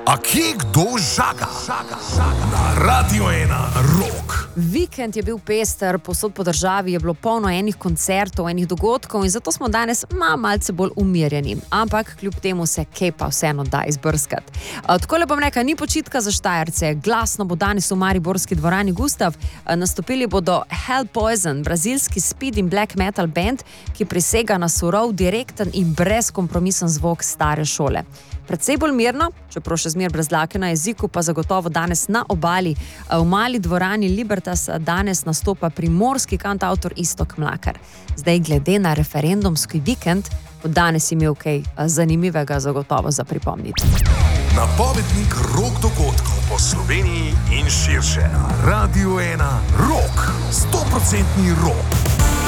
A kje kdo žaga? Na Radio 1 Rock. Vikend je bil pester, povsod po državi je bilo polno enih koncertov, enih dogodkov in zato smo danes malce bolj umirjeni. Ampak kljub temu se kaj pa vseeno da izbrskati. Takole bom rekla, ni počitka za Štajerce. Glasno bo danes v mariborski dvorani Gustav. Nastopili bodo Hell Poison, brazilski speed in black metal band, ki prisega na surov, direkten in brezkompromisen zvok stare šole. Predvsej bolj mirno, čeprav še zmer brez dlake na jeziku, pa zagotovo danes na obali. V mali dvorani Libertas danes nastopa primorski kantavtor Iztok Mlakar. Zdaj, glede na referendumski vikend, bo danes imel kaj zanimivega zagotovo za pripomniti. Napovednik rock dogodkov po Sloveniji in širše. Radio 1 Rock. 100% rock.